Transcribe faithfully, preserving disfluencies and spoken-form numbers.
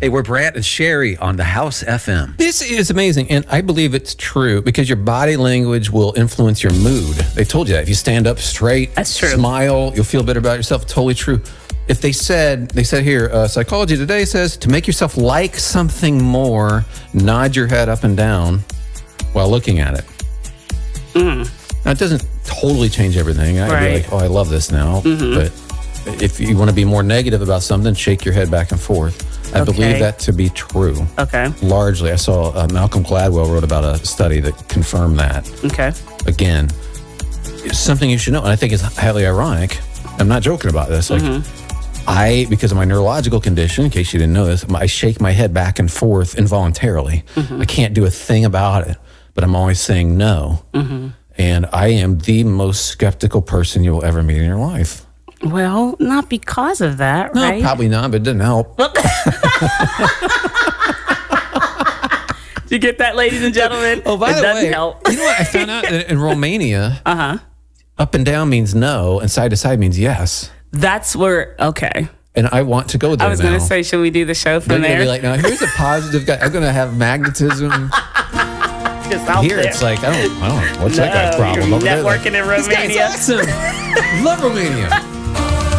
Hey, we're Brant and Sherry on the House F M. This is amazing, and I believe it's true because your body language will influence your mood. They told you that. If you stand up straight, That's true. smile, you'll feel better about yourself. Totally true. If they said, they said here, uh, Psychology Today says to make yourself like something more, nod your head up and down while looking at it. Mm. Now, it doesn't totally change everything. I'd Right. be like, oh, I love this now. Mm-hmm. But if you want to be more negative about something, shake your head back and forth. I Okay. believe that to be true. Okay. Largely, I saw uh, Malcolm Gladwell wrote about a study that confirmed that. Okay. Again, it's something you should know, and I think it's highly ironic. I'm not joking about this. Like, Mm-hmm. I, because of my neurological condition, in case you didn't know this, I shake my head back and forth involuntarily. Mm-hmm. I can't do a thing about it, but I'm always saying no. Mm-hmm. And I am the most skeptical person you will ever meet in your life. Well, not because of that, No, right? probably not, but it didn't help. Did you get that, ladies and gentlemen? Oh, by it the doesn't way, help. you know what? I found out that in Romania, Uh-huh. up and down means no, and side to side means yes. That's where, okay. And I want to go there I was now. going to say, should we do the show They're from gonna there? be like, now here's a positive guy. I'm gonna have magnetism. Just out Here there. it's like, I don't, I don't know. What's that No, guy's problem? you're over there? networking in This guy's Romania. awesome. Love Romania.